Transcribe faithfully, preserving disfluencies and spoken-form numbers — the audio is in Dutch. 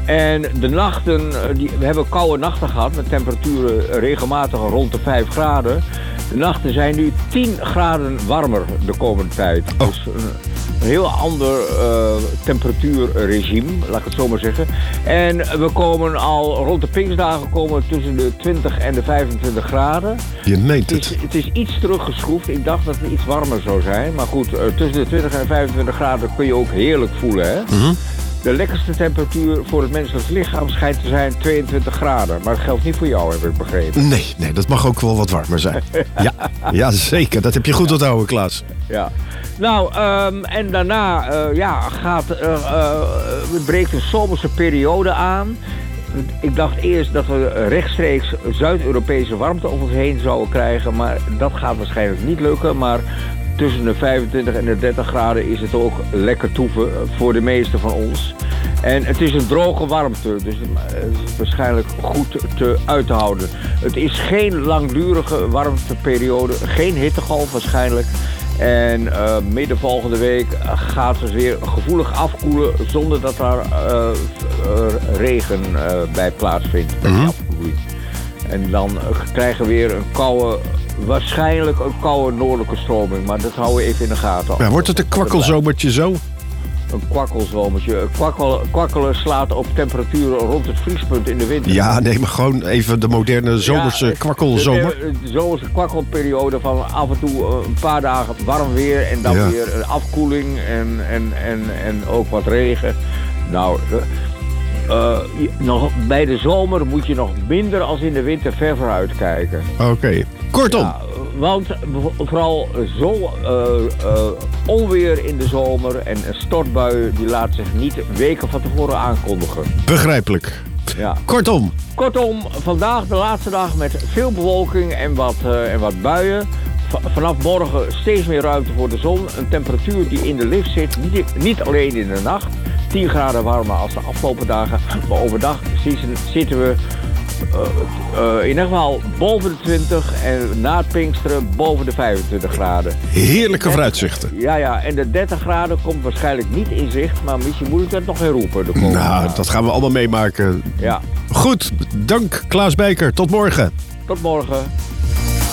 En de nachten, die, we hebben koude nachten gehad met temperaturen regelmatig rond de vijf graden. De nachten zijn nu tien graden warmer de komende tijd. Oh. Dus een, een heel ander uh, temperatuurregime, laat ik het zo maar zeggen. En we komen al rond de Pinksterdagen komen tussen de twintig en de vijfentwintig graden. Je meent het. het. Is, het is iets teruggeschroefd. Ik dacht dat het iets warmer zou zijn. Maar goed, uh, tussen de twintig en de vijfentwintig graden kun je ook heerlijk voelen, hè? Mm-hmm. De lekkerste temperatuur voor het menselijk lichaam schijnt te zijn tweeëntwintig graden. Maar dat geldt niet voor jou, heb ik begrepen. Nee, nee, dat mag ook wel wat warmer zijn. Ja, ja, zeker. Dat heb je goed onthouden, Klaas. Ja. Nou, um, en daarna uh, ja, gaat, uh, uh, breekt een zomerse periode aan. Ik dacht eerst dat we rechtstreeks Zuid-Europese warmte over ons heen zouden krijgen. Maar dat gaat waarschijnlijk niet lukken. Maar tussen de vijfentwintig en de dertig graden is het ook lekker toeven voor de meeste van ons. En het is een droge warmte, dus het is waarschijnlijk goed te uit te houden. Het is geen langdurige warmteperiode, geen hittegolf waarschijnlijk. En uh, midden volgende week gaat het weer gevoelig afkoelen zonder dat er uh, uh, regen uh, bij plaatsvindt. Mm-hmm. En dan uh, krijgen we weer een koude, waarschijnlijk een koude noordelijke stroming. Maar dat houden we even in de gaten. Ja, wordt het een kwakkelzomertje zo? Een kwakkelzomertje. Kwakkel, kwakkelen slaat op temperaturen rond het vriespunt in de winter. Ja, nee, maar gewoon even de moderne zomerse ja, kwakkelzomer. De, de, de zomerse kwakkelperiode van af en toe een paar dagen warm weer en dan ja. weer een afkoeling en, en, en, en ook wat regen. Nou, uh, nog, bij de zomer moet je nog minder als in de winter ver vooruit kijken. Oké, okay. Kortom. Ja, want vooral zo uh, uh, onweer in de zomer en een stortbui die laat zich niet weken van tevoren aankondigen. Begrijpelijk. Ja. Kortom. Kortom, vandaag de laatste dag met veel bewolking en wat, uh, en wat buien. V- vanaf morgen steeds meer ruimte voor de zon. Een temperatuur die in de lift zit, niet, niet alleen in de nacht. tien graden warmer als de afgelopen dagen. Maar overdag zitten we Uh, uh, in ieder geval boven de twintig en na het Pinksteren boven de vijfentwintig graden. Heerlijke vooruitzichten. Ja, ja, en de dertig graden komt waarschijnlijk niet in zicht, maar misschien moet ik dat nog herroepen. De nou, dagen. Dat gaan we allemaal meemaken. Ja. Goed, dank Klaas Bijker. Tot morgen. Tot morgen.